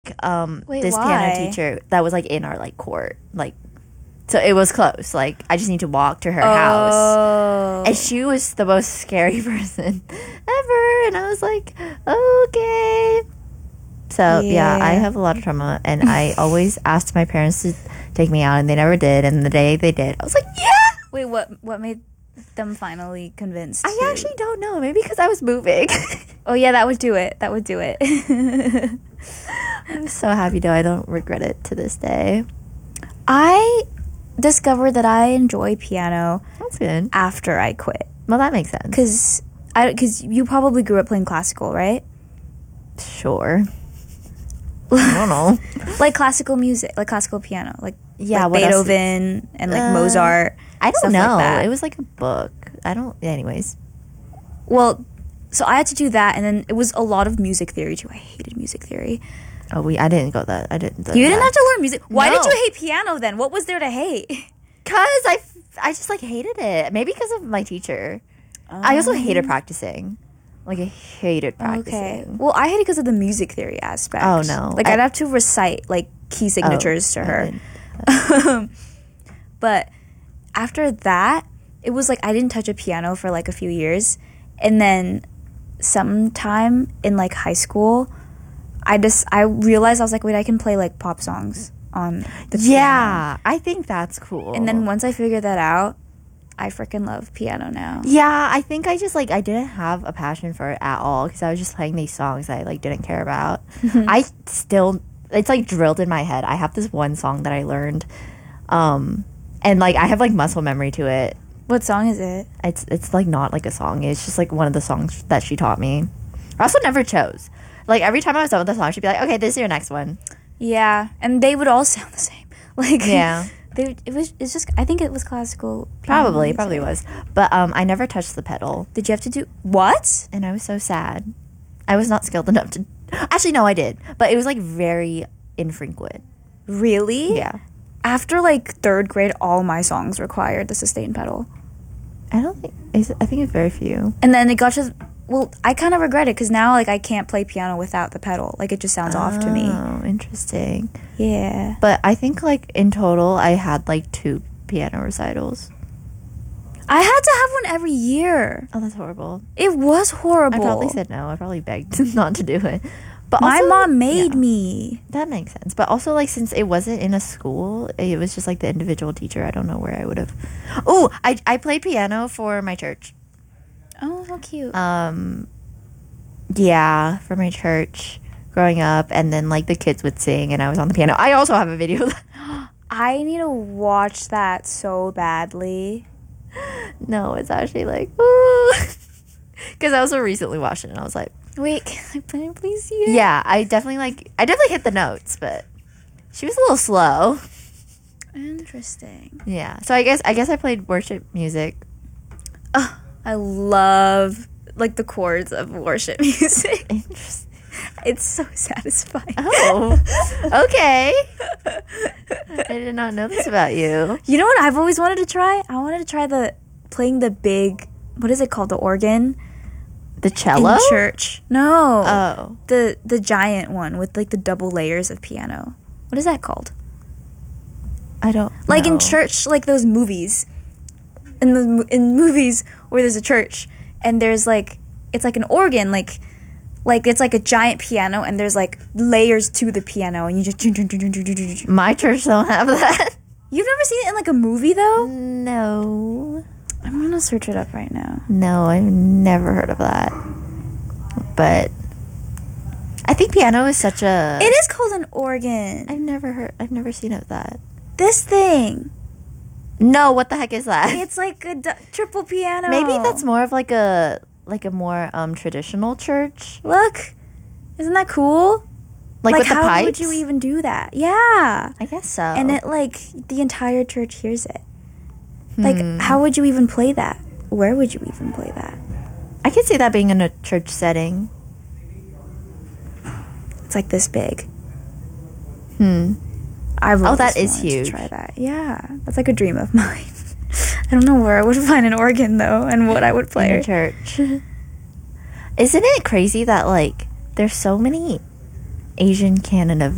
Wait, this why? piano teacher that was like in our like court, like, so it was close. Like I just need to walk to her house, Oh. and she was the most scary person ever. And I was like, okay. So yeah, I Yeah. have a lot of trauma, and I always asked my parents to take me out, and they never did. And the day they did, I was like, yeah. Wait, what made them finally convinced? I actually don't know. Maybe because I was moving. Oh yeah, that would do it. That would do it. I'm so happy though. I don't regret it to this day. I discovered that I enjoy piano That's good. after I quit. Well, that makes sense. Because you probably grew up playing classical, right? Sure. I don't know. Like classical music, like classical piano, like Yeah, like what else? Beethoven and like Mozart. I don't stuff know. like that. It was like a book. I don't. Anyways. Well, so I had to do that, and then it was a lot of music theory too. I hated music theory. Oh, I didn't go that. I didn't. You didn't have to learn music. Why No. did you hate piano then? What was there to hate? Cause I just like hated it. Maybe because of my teacher. I also hated practicing. Like I hated practicing. Okay. Well, I hate it because of the music theory aspect. Oh, no. Like I'd have to recite like key signatures to I her. didn't. But after that, it was like I didn't touch a piano for like a few years, and then sometime in like high school, I realized I was like, wait, I can play like pop songs on the piano. Yeah, I think that's cool. And then once I figured that out, I freaking love piano now. yeah, I think I just like I didn't have a passion for it at all because I was just playing these songs I like didn't care about. I still, it's like drilled in my head. I have this one song that I learned, and like I have like muscle memory to it. What song is it? It's like not like a song. It's just like one of the songs that she taught me. I also never chose. Like every time I was done with the song, she'd be like, "Okay, this is your next one." Yeah, and they would all sound the same. Like Yeah. It's just I think it was classical piano Probably music. was. But I never touched the pedal, Did you have to do what? and I was so sad. I was not skilled enough to. Actually, no, I did, but it was like very infrequent. Really? Yeah. After like third grade, all my songs required the sustain pedal, I don't think. I think it's very few. and then it got to. Well, I kind of regret it because now like I can't play piano without the pedal. Like it just sounds off to me. Oh, interesting. Yeah. But I think like in total, I had like 2 piano recitals. I had to have one every year. Oh, that's horrible. It was horrible. I probably said no. I probably begged not to do it. But my also, mom made yeah, me. That makes sense. But also, like, since it wasn't in a school, it was just like the individual teacher. I don't know where I would have. Oh, I played piano for my church. Oh, how cute. Yeah, for my church growing up, and then like the kids would sing, and I was on the piano. I also have a video. I need to watch that so badly. No, it's actually like, ooh, because I also recently watched it, and I was like, Wait, can I please see it? yeah, I definitely hit the notes, but she was a little slow. Interesting. Yeah, so I guess I played worship music. I love like the chords of worship music. Interesting. It's so satisfying. Oh, okay. I did not know this about you. You know what I've always wanted to try? I wanted to try playing the big, what is it called? The organ The cello? in church. No. Oh. The giant one with like the double layers of piano. What is that called? I don't Like know. in church, like those movies. In movies where there's a church and there's like, it's like an organ, like it's like a giant piano and there's like layers to the piano and you just... My church don't have that. You've never seen it in like a movie though? No. I'm gonna search it up right now. No, I've never heard of that. But I think piano is such a... It is called an organ. I've never seen of that. This thing. No, what the heck is that? It's like a triple piano. Maybe that's more of like a more traditional church. Look. Isn't that cool? Like with the how pipes? would you even do that? Yeah. I guess so. And it like the entire church hears it. Like how would you even play that? Where would you even play that? I could see that being in a church setting. It's like this big. Oh, I've that is wanted to huge. try that. Yeah, that's like a dream of mine. I don't know where I would find an organ though, and what I would play. In a church. Isn't it crazy that like there's so many Asian Canada